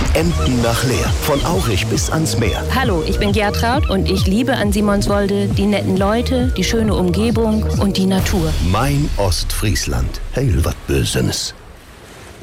Emden nach Leer. Von Aurich bis ans Meer. Hallo, ich bin Gertraud und ich liebe an Simonswolde die netten Leute, die schöne Umgebung und die Natur. Mein Ostfriesland. Heil wat Bösenes.